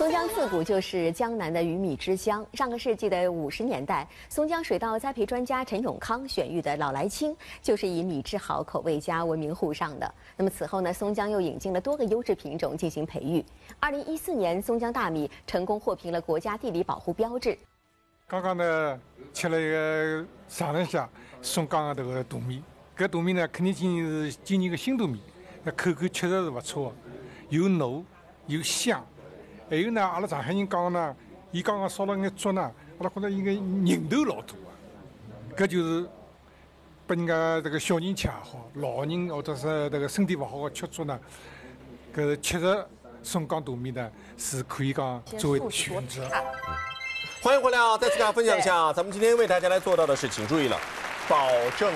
松江自古就是江南的鱼米之乡。上个世纪的50年代，松江水稻栽培专家陈永康选育的老来青就是以米质好、口味佳闻名沪上的。那么此后呢，松江又引进了多个优质品种进行培育。2014年，松江大米成功获评了国家地理保护标志。 刚刚呢，吃了一个尝了一下松江的这个大米，搿大米呢肯定是今年的新大米，那口感确实是不错，又糯又香。还有呢，阿拉上海人讲呢，伊刚刚烧了眼粥呢，阿拉觉得伊个人头老大啊，搿就是拨人家这个小人吃也好，老人或者是这个身体不好的吃粥呢，搿确实松江大米呢是可以讲作为选择。 欢迎回来啊！再次跟大家分享一下，咱们今天为大家来做到的是，请注意了，保证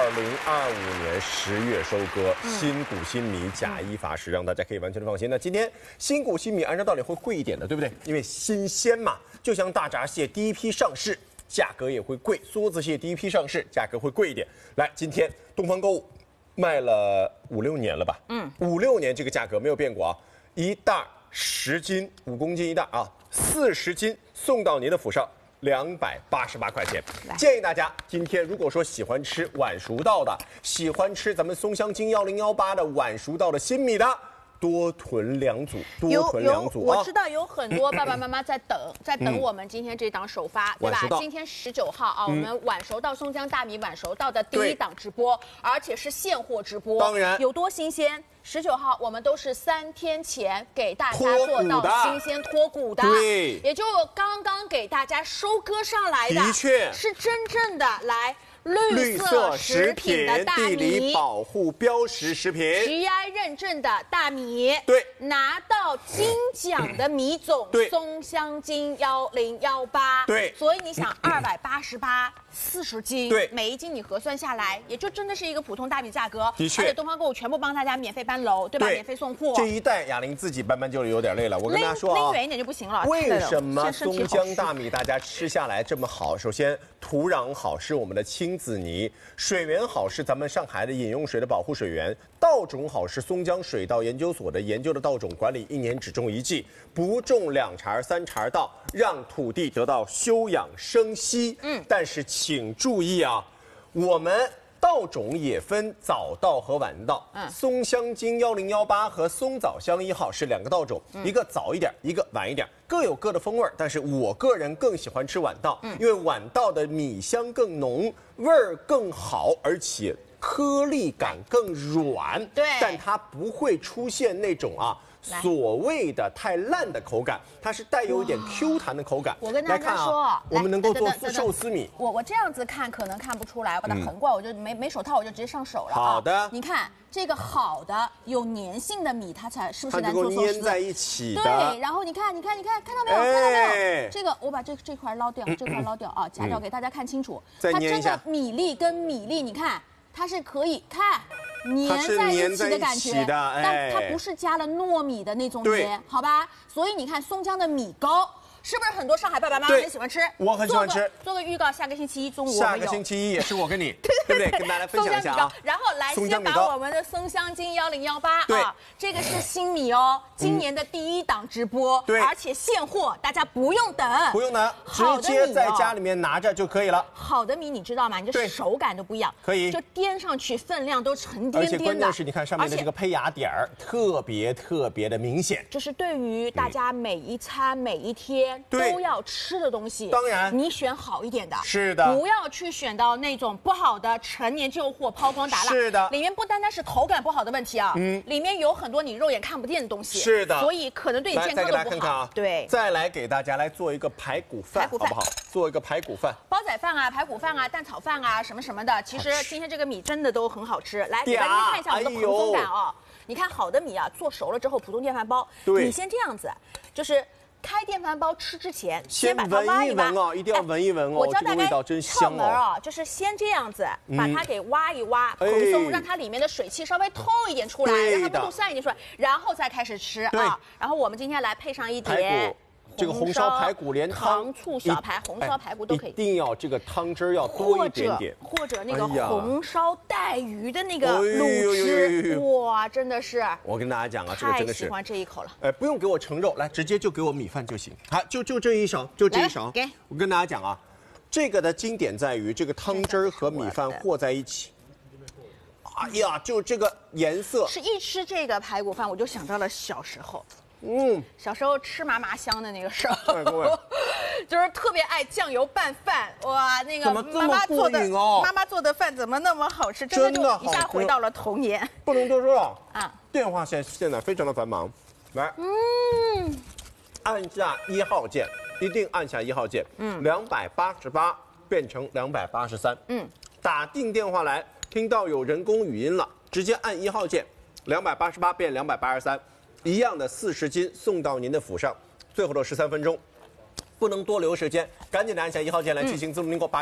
2025年10月收割，新谷新米假一罚十，让大家可以完全的放心。那今天新谷新米按照道理会贵一点的，对不对？因为新鲜嘛，就像大闸蟹第一批上市，价格也会贵；梭子蟹第一批上市，价格会贵一点。来，今天东方购物卖了5、6年了吧？5、6年这个价格没有变过啊，一袋10斤，5公斤一袋啊，40斤送到您的府上。288块钱，建议大家今天如果说喜欢吃晚熟稻的，喜欢吃咱们松香精1018的晚熟稻的新米的，多囤2组，多囤2组啊！ 我知道有很多爸爸妈妈在等我们今天这档首发，对吧？今天19号啊，我们晚熟稻松江大米晚熟稻的第1档直播，而且是现货直播， 当然有多新鲜。19号我们都是3天前给大家做到新鲜脱骨的， 对， 也就刚刚给大家收割上来的， 的确是真正的来绿色食品的大米， 地理保护标识食品 ，GI 认证的大米， 对， 拿到金奖的米种， 对， 松香精1018， 对， 所以你想288。40斤， 对， 每一斤你核算下来，也就真的是一个普通大米价格。 的确， 而且东方购物全部帮大家免费搬楼，对吧？免费送货。 这一袋雅玲自己搬就有点累了，我跟大家说啊， 拎远一点就不行了。 为什么松江大米大家吃下来这么好？首先，土壤好是我们的青紫泥，水源好是咱们上海的饮用水的保护水源，稻种好是松江水稻研究所的研究的稻种管理，1年只种1季，不种2茬3茬稻，让土地得到休养生息。但是请注意啊，我们稻种也分早稻和晚稻。松香精1018和松枣香1号是2个稻种，一个早一点，一个晚一点，各有各的风味。但是我个人更喜欢吃晚稻，因为晚稻的米香更浓，味儿更好，而且颗粒感更软。 对， 但它不会出现那种所谓的太烂的口感，它是带有一点 Q 弹的口感。 我跟大家说， 我们能够做寿司米。 我这样子看可能看不出来，我把它横过来，我就没手套，我就直接上手了。 好的， 你看这个好的有粘性的米，它才是不是能做寿司？ 它能够粘在一起的。 对，然后你看到没有？看到没有？这个我把这块捞掉，这块捞掉啊，夹掉给大家看清楚。 再它粘一下， 米粒跟米粒，你看它是可以看。粘在一起的感觉，但它不是加了糯米的那种粘，好吧？所以你看松江的米糕，是不是很多上海爸爸妈妈很喜欢吃？ 我很喜欢吃。 做个预告，下个星期一中午下个星期一也是我跟你，对不对？跟大家分享一下啊。 然后来先把我们的松香精1018啊，这个是新米哦，今年的第1档直播， 对， 而且现货，大家不用等， 不用等，直接在家里面拿着就可以了。 好的米你知道吗？你这手感都不一样， 可以就颠上去分量都沉甸甸的。 而且关键是你看上面的这个胚芽点儿特别的明显， 这是对于大家每一餐每一天都要吃的东西。 当然， 你选好一点的， 是的， 不要去选到那种不好的陈年旧货，抛光打蜡。 是的， 里面不单单是口感不好的问题啊，里面有很多你肉眼看不见的东西。 是的， 所以可能对你健康都不好。 再给大家看看啊， 对， 再来给大家来做一个排骨饭，好不好？做一个排骨饭， 煲仔饭啊，排骨饭啊，蛋炒饭啊，什么的。其实今天这个米真的都很好吃。来，给大家看一下我们的蓬松感啊。你看好的米啊，做熟了之后，普通电饭煲，你先这样子，就是开电饭煲吃之前，先把它挖一挖哦，一定要闻一闻哦， 我教大家窍门哦， 就是先这样子把它给挖一挖，蓬松，让它里面的水汽稍微透一点出来，让它温度散一点出来，然后再开始吃啊。然后我们今天来配上一碟这个红烧排骨连汤、 糖醋小排、红烧排骨都可以。 一定要这个汤汁要多一点点， 或者那个红烧带鱼的那个卤汁，哇，真的是！ 我跟大家讲啊，这个真的是太喜欢这一口了。 不用给我盛肉，来直接就给我米饭就行。好，就这一勺，就这一勺。 给， 我跟大家讲啊，这个的经典在于这个汤汁儿和米饭和在一起。哎呀，就这个颜色， 是一吃这个排骨饭，我就想到了小时候。小时候吃麻麻香的那个时候，就是特别爱酱油拌饭，哇，那个妈妈做的饭怎么那么好吃？真的就一下回到了童年。 不能多说啊！电话现在非常的繁忙，来，按下1号键，一定按下1号键，288变成283，打定电话来，听到有人工语音了，直接按1号键，288变283。一样的40斤送到您的府上，最后的13分钟，不能多留时间，赶紧的按下1号键来进行自动订购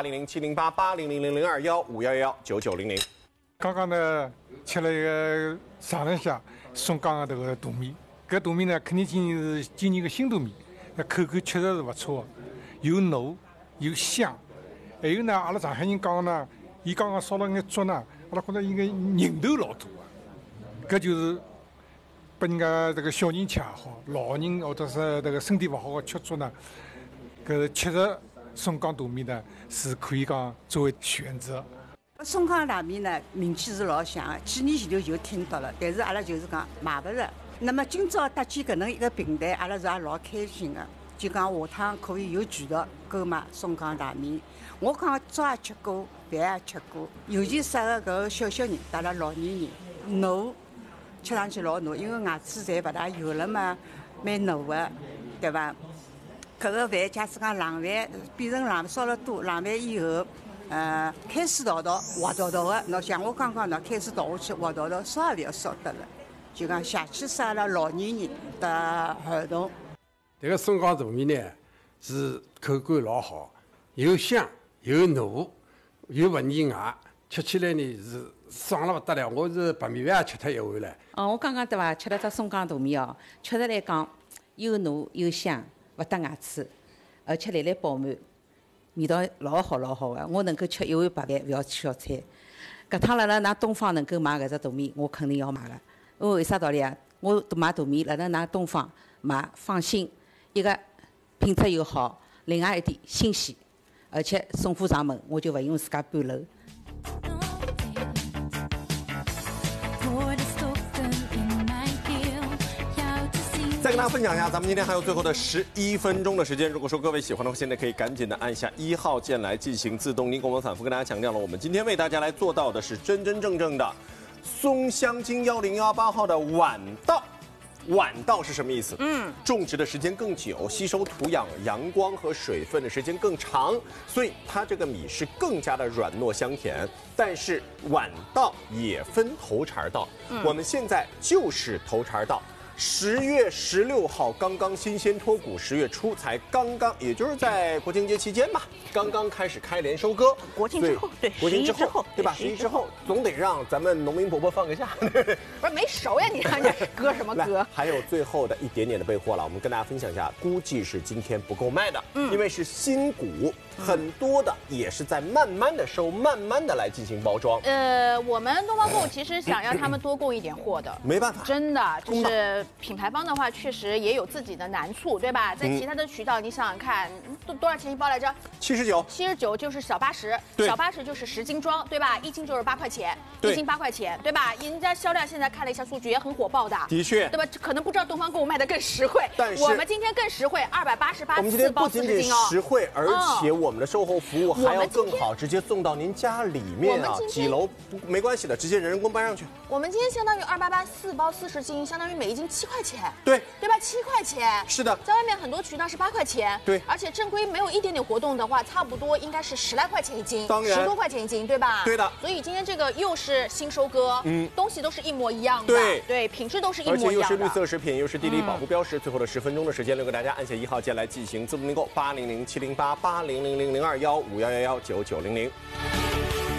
800-708-800-0215119900。 刚刚呢吃了一个上一下送刚刚这个肚米，搿肚米呢肯定今年个新肚米，那口感确实是不错，又糯又香，还有呢阿拉上海人讲呢，伊刚刚烧了眼粥呢，阿拉觉得应该人头老多啊，搿就是。拨人家这个小人吃也好，老人或者是这个身体不好的吃粥呢，搿确实松江大米呢是可以讲作为选择。 松江大米呢名气是老响的，几年前头就听到了，但是阿拉就是讲买不着。那么今朝搭建搿能一个平台，阿拉是也老开心的，就讲下趟可以有渠道购买松江大米。我讲粥也吃过，饭也吃过，尤其适合搿个小人，带了老年人，糯。吃上去老糯，因为牙齿侪勿大有了嘛，蛮糯的，对伐？搿个饭假使讲冷饭变成冷烧了多，冷饭以后，开水倒滑倒的，喏像我刚刚喏开水倒下去滑倒，烧也勿要烧得了，就讲下去适合老年人的儿童。 这个松江大米呢是口感老好，又香又糯，又勿腻牙，吃起来呢是。爽了不得了，我是白米饭也吃脱一碗了。 我刚刚对伐，吃了只松江大米哦，确实来讲又糯又香，勿得牙齿，而且来饱满，味道老好老好的。我能够吃一碗白饭，勿要吃小菜。搿趟辣㑚东方能够买搿只大米，我肯定要买了。因为啥道理啊？我买大米辣㑚东方买，放心，一个品质又好，另外一点新鲜，而且送货上门，我就勿用自家搬楼。 再跟大家分享一下，咱们今天还有最后的11分钟的时间。如果说各位喜欢的话，现在可以赶紧的按下1号键来进行自动订购。我们反复跟大家强调了，我们今天为大家来做到的是真真正正的松香精10118号的晚稻。晚稻是什么意思？种植的时间更久，吸收土壤、阳光和水分的时间更长，所以它这个米是更加的软糯香甜。但是晚稻也分头茬稻，我们现在就是头茬稻。10月16号刚刚新鲜脱谷，10月初才刚刚，也就是在国庆节期间吧，刚刚开始开镰收割。 国庆之后，对， 国庆之后，对吧？11之后总得让咱们农民伯伯放个假。 不是没熟呀，你看这割什么割？ 还有最后的一点点的备货了，我们跟大家分享一下，估计是今天不够卖的，因为是新谷，很多的也是在慢慢的收，慢慢的来进行包装。 我们东方购物其实想要他们多供一点货的， 没办法， 真的就是品牌方的话，确实也有自己的难处，对吧？在其他的渠道，你想想看，多少钱一包来着？79就是小80，小80就是10斤装，对吧？1斤就是8块钱，1斤8块钱，对吧？人家销量现在看了一下数据，也很火爆的， 的确， 对吧？可能不知道东方购物卖的更实惠， 但是我们今天更实惠，288， 我们今天不仅仅实惠，而且我们的售后服务还要更好，直接送到您家里面啊，几楼没关系的，直接人工搬上去。 我们今天相当于288，4包40斤，相当于每1斤7块钱， 对吧？7块钱， 是的， 在外面很多渠道是8块钱， 对， 而且正规没有一点点活动的话，差不多应该是10来块钱一斤， 当然 10多块钱一斤，对吧？ 对的。 所以今天这个又是新收割，东西都是一模一样的，对，品质都是一模一样的， 而且又是绿色食品，又是地理保护标识。最后的10分钟的时间，留给大家按下1号键来进行自动订购，800-708-800-0215119900。